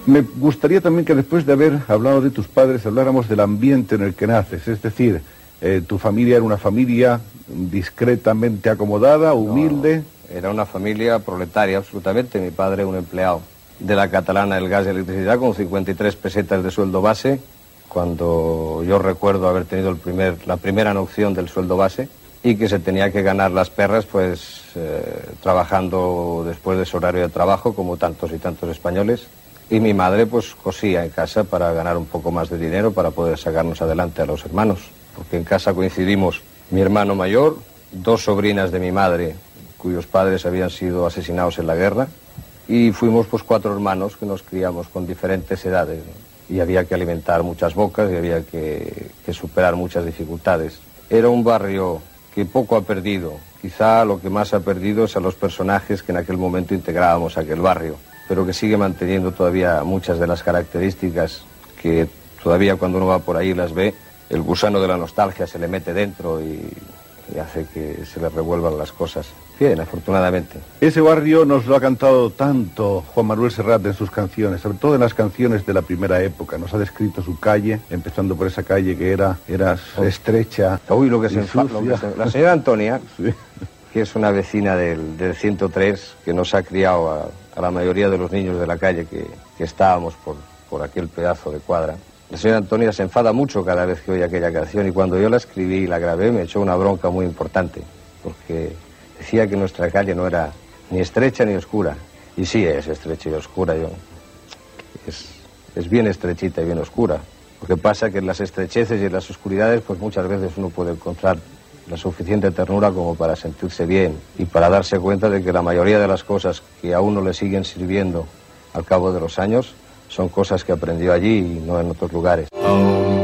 Me gustaría también que después de haber hablado de tus padres habláramos del ambiente en el que naces, es decir, tu familia era una familia discretamente acomodada, humilde. No, era una familia proletaria absolutamente. Mi padre un empleado de la catalana del gas y electricidad con 53 pesetas de sueldo base, cuando yo recuerdo haber tenido la primera noción del sueldo base, y que se tenía que ganar las perras pues trabajando después de su horario de trabajo, como tantos y tantos españoles. Y mi madre pues cosía en casa para ganar un poco más de dinero para poder sacarnos adelante a los hermanos, porque en casa coincidimos mi hermano mayor, dos sobrinas de mi madre cuyos padres habían sido asesinados en la guerra, y fuimos pues 4 hermanos que nos criamos con diferentes edades, ¿no? Y había que alimentar muchas bocas y había que superar muchas dificultades. Era un barrio que poco ha perdido. Quizá lo que más ha perdido es a los personajes que en aquel momento integrábamos aquel barrio, pero que sigue manteniendo todavía muchas de las características que todavía cuando uno va por ahí las ve, el gusano de la nostalgia se le mete dentro y hace que se le revuelvan las cosas. Bien, afortunadamente. Ese barrio nos lo ha cantado tanto Juan Manuel Serrat en sus canciones, sobre todo en las canciones de la primera época. Nos ha descrito su calle, empezando por esa calle que era estrecha. Uy, lo que se la señora Antonia, sí, que es una vecina del 103, que nos ha criado a la mayoría de los niños de la calle que estábamos por aquel pedazo de cuadra. La señora Antonia se enfada mucho cada vez que oye aquella canción, y cuando yo la escribí y la grabé me echó una bronca muy importante, porque decía que nuestra calle no era ni estrecha ni oscura. Y sí, es estrecha y oscura, es bien estrechita y bien oscura. Lo que pasa es que en las estrecheces y en las oscuridades pues muchas veces uno puede encontrar la suficiente ternura como para sentirse bien y para darse cuenta de que la mayoría de las cosas que a uno le siguen sirviendo al cabo de los años son cosas que aprendió allí y no en otros lugares.